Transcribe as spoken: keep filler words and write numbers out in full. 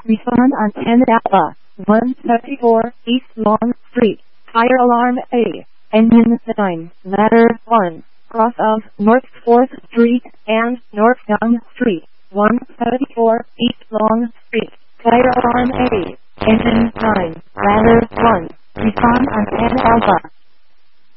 Respond on ten Alpha, one seventy-four East Long Street. Fire alarm A. Engine design. Ladder one. Cross of North fourth Street and North Young Street. one seventy-four East Long Street. Fire alarm A.